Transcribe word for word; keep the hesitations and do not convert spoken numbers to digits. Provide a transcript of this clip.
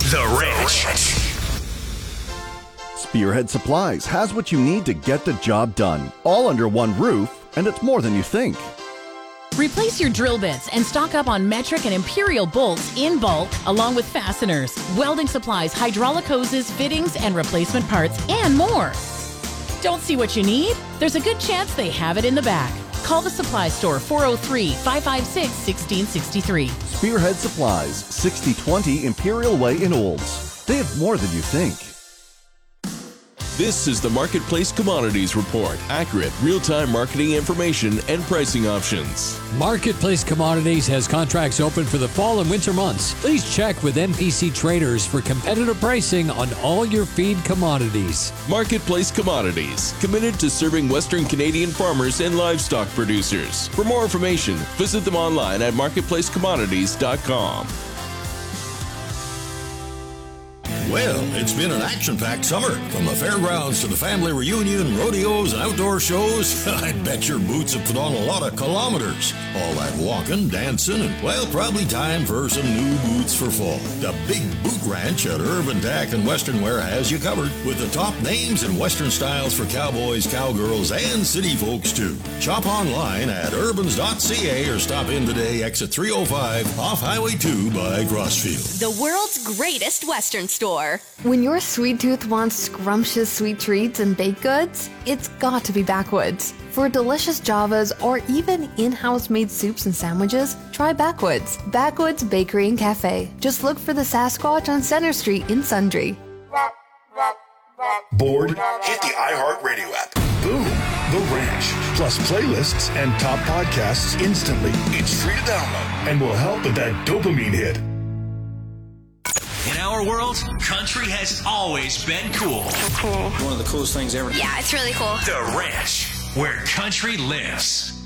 The Ranch. Spearhead Supplies has what you need to get the job done, all under one roof, and it's more than you think. Replace your drill bits and stock up on metric and imperial bolts in bulk, along with fasteners, welding supplies, hydraulic hoses, fittings, and replacement parts, and more. Don't see what you need? There's a good chance they have it in the back. Call the supply store, four oh three, five five six, one six six three. Spearhead Supplies, sixty twenty Imperial Way in Olds. They have more than you think. This is the Marketplace Commodities Report. Accurate, real-time marketing information and pricing options. Marketplace Commodities has contracts open for the fall and winter months. Please check with N P C Traders for competitive pricing on all your feed commodities. Marketplace Commodities, committed to serving Western Canadian farmers and livestock producers. For more information, visit them online at marketplace commodities dot com. Well, it's been an action-packed summer. From the fairgrounds to the family reunion, rodeos, and outdoor shows. I bet your boots have put on a lot of kilometers. All that walking, dancing, and, well, probably time for some new boots for fall. The Big Boot Ranch at Urban Tack and Western Wear has you covered, with the top names and Western styles for cowboys, cowgirls, and city folks, too. Shop online at urbans dot c a or stop in today, exit three oh five, off Highway two by Crossfield. The world's greatest Western store. When your sweet tooth wants scrumptious sweet treats and baked goods, it's got to be Backwoods. For delicious Javas or even in-house made soups and sandwiches, try Backwoods. Backwoods Bakery and Cafe. Just look for the Sasquatch on Center Street in Sundre. Bored? Hit the iHeartRadio app. Boom. The Ranch. Plus playlists and top podcasts instantly. It's free to download and will help with that dopamine hit. In our world, country has always been cool. So cool. One of the coolest things ever. Yeah, it's really cool. The Ranch, where country lives.